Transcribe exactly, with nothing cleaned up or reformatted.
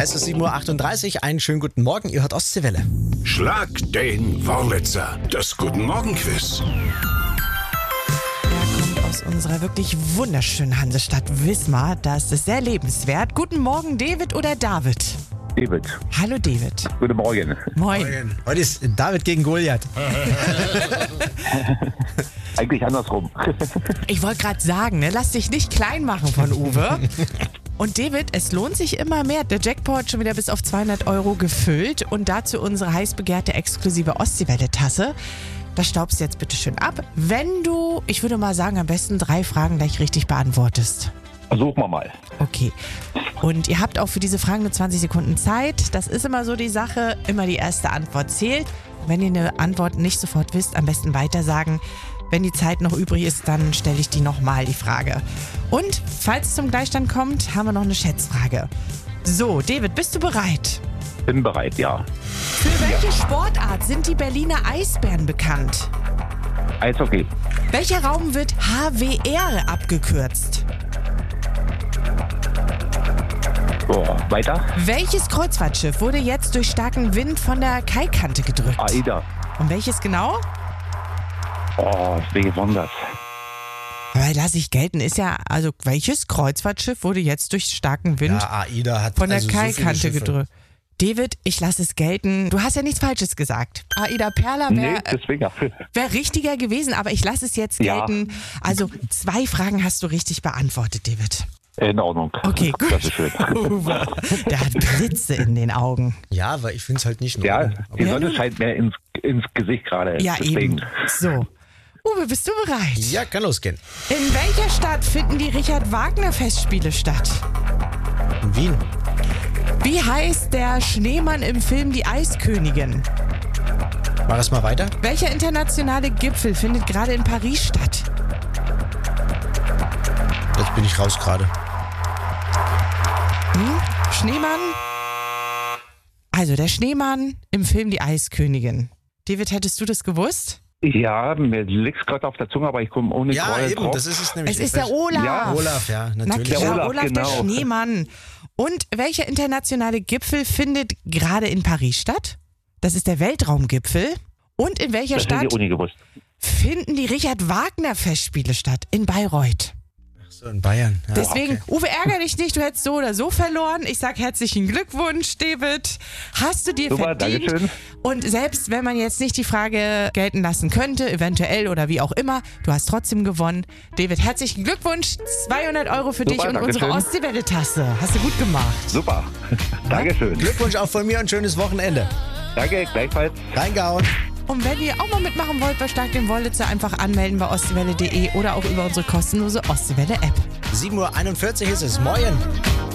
Es ist sieben Uhr achtunddreißig, einen schönen guten Morgen, ihr hört Ostseewelle. Schlag den Wurlitzer, das Guten Morgen Quiz. Er kommt aus unserer wirklich wunderschönen Hansestadt Wismar. Da ist es sehr lebenswert. Guten Morgen, David oder David? David. Hallo, David. Guten Morgen. Moin. Heute ist David gegen Goliath. Eigentlich andersrum. Ich wollte gerade sagen, ne, lass dich nicht klein machen von Uwe. Und David, es lohnt sich immer mehr. Der Jackpot schon wieder bis auf zweihundert Euro gefüllt. Und dazu unsere heiß begehrte exklusive Ostseewelle-Tasse. Das staubst du jetzt bitte schön ab. Wenn du, ich würde mal sagen, am besten drei Fragen gleich richtig beantwortest. Versuchen wir mal. Okay. Und ihr habt auch für diese Fragen nur zwanzig Sekunden Zeit. Das ist immer so die Sache. Immer die erste Antwort zählt. Wenn ihr eine Antwort nicht sofort wisst, am besten weitersagen. Wenn die Zeit noch übrig ist, dann stelle ich die nochmal, die Frage. Und falls es zum Gleichstand kommt, haben wir noch eine Schätzfrage. So, David, bist du bereit? Bin bereit, ja. Für welche Sportart sind die Berliner Eisbären bekannt? Eishockey. Welcher Raum wird H W R abgekürzt? So, weiter. Welches Kreuzfahrtschiff wurde jetzt durch starken Wind von der Kaikante gedrückt? Aida. Und welches genau? Oh, wie wundert. Aber lass ich gelten, ist ja, also welches Kreuzfahrtschiff wurde jetzt durch starken Wind Ja, AIDA hat von der also so viele Kaikante Schiffe. gedrückt? David, ich lasse es gelten. Du hast ja nichts Falsches gesagt. Aida Perla Nee, wäre deswegen. wär richtiger gewesen, aber ich lasse es jetzt Ja. gelten. Also zwei Fragen hast du richtig beantwortet, David. In Ordnung. Okay, gut. Das ist schön. Uwe, der hat Blitze in den Augen. Ja, aber ich finde es halt nicht nur. Ja, die Ja, Sonne nun. scheint mir ins, ins Gesicht gerade. Ja, deswegen. eben. So. Uwe, bist du bereit? Ja, kann losgehen. In welcher Stadt finden die Richard-Wagner-Festspiele statt? In Wien. Wie heißt der Schneemann im Film Die Eiskönigin? Mach es mal weiter. Welcher internationale Gipfel findet gerade in Paris statt? Jetzt bin ich raus gerade. Hm? Schneemann? Also der Schneemann im Film Die Eiskönigin. David, hättest du das gewusst? Ja, mir liegt's gerade auf der Zunge, aber ich komme ohne Ja, Groll eben, drauf. das ist es nämlich. Es ist der Olaf. Ja, Olaf, ja, Na natürlich. klar, Der Olaf, Olaf, der genau. Schneemann. Und welcher internationale Gipfel findet gerade in Paris statt? Das ist der Weltraumgipfel. Und in welcher Das hätte Stadt ich auch nie gewusst. finden die Richard-Wagner-Festspiele statt? In Bayreuth. So in Bayern. Ja, Deswegen, okay. Uwe, ärger dich nicht, du hättest so oder so verloren. Ich sag herzlichen Glückwunsch, David. Hast du dir Super, verdient. Dankeschön. Und selbst wenn man jetzt nicht die Frage gelten lassen könnte, eventuell oder wie auch immer, du hast trotzdem gewonnen. David, herzlichen Glückwunsch. zweihundert Euro für Super, dich und Dankeschön. unsere Ostseewelle-Tasse. Hast du gut gemacht. Super. Dankeschön. Glückwunsch auch von mir und schönes Wochenende. Danke, gleichfalls. Reingehauen. Und wenn ihr auch mal mitmachen wollt bei Stark den Wollitzer, einfach anmelden bei ostseewelle punkt de oder auch über unsere kostenlose Ostseewelle-App. sieben Uhr einundvierzig ist es. Moin.